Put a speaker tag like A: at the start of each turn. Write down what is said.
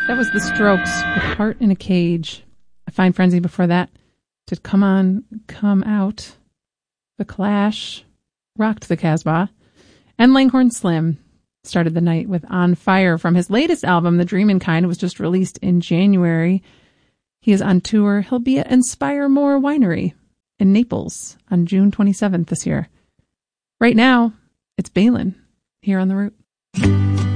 A: That was The Strokes with Heart in a Cage. A Fine Frenzy before that did Come On, Come Out. The Clash rocked the Casbah. And Langhorne Slim started the night with On Fire from his latest album, The Dreamin' Kind. It was just released in January. He is on tour. He'll be at Inspire More Winery in Naples on June 27th this year. Right now, it's Balin here on The Root.